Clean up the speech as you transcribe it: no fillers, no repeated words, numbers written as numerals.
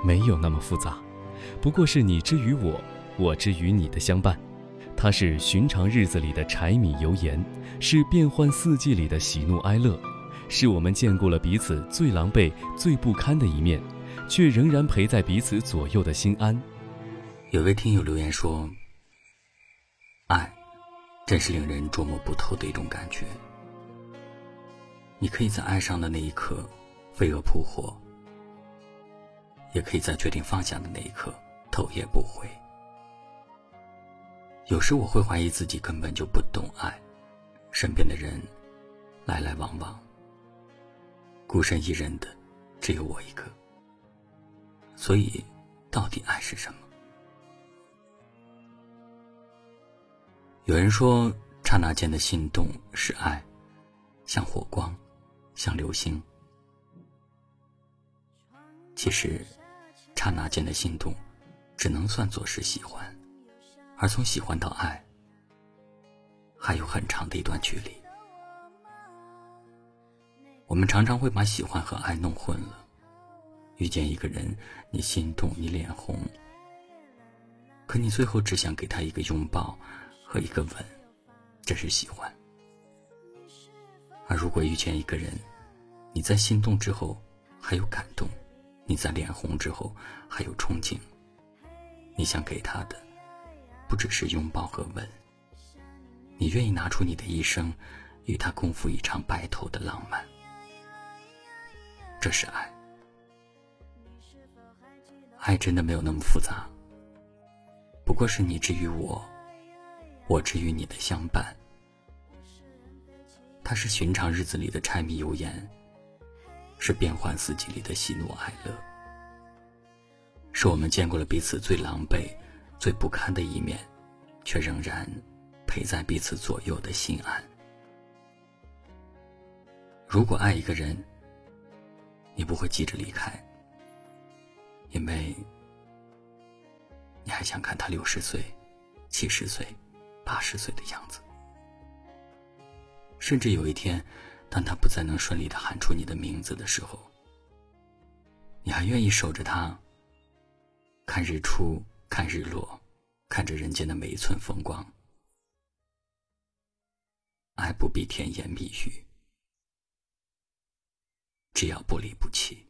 没有那么复杂，不过是你之于我，我之于你的相伴。它是寻常日子里的柴米油盐，是变幻四季里的喜怒哀乐，是我们见过了彼此最狼狈、最不堪的一面，却仍然陪在彼此左右的心安。 有位听友留言说，爱真是令人捉摸不透的一种感觉。你可以在爱上的那一刻飞蛾扑火，也可以在决定放下的那一刻头也不回。有时我会怀疑自己根本就不懂爱，身边的人来来往往，孤身一人的只有我一个。所以到底爱是什么？有人说，刹那间的心动是爱，像火光，像流星。其实刹那间的心动只能算作是喜欢，而从喜欢到爱还有很长的一段距离。我们常常会把喜欢和爱弄混了，遇见一个人，你心动，你脸红，可你最后只想给他一个拥抱和一个吻，这是喜欢。而如果遇见一个人，你在心动之后还有感动，你在脸红之后还有憧憬，你想给他的不只是拥抱和吻，你愿意拿出你的一生与他共赴一场白头的浪漫，这是爱。爱真的没有那么复杂，不过是你之于我，我之于你的相伴。它是寻常日子里的柴米油盐，是变幻四季里的喜怒哀乐，是我们见过了彼此最狼狈、最不堪的一面，却仍然陪在彼此左右的心安。如果爱一个人，你不会急着离开，因为你还想看他60岁、70岁、80岁的样子。甚至有一天，当他不再能顺利地喊出你的名字的时候，你还愿意守着他，看日出，看日落，看着人间的每一寸风光。爱不必甜言蜜语，只要不离不弃。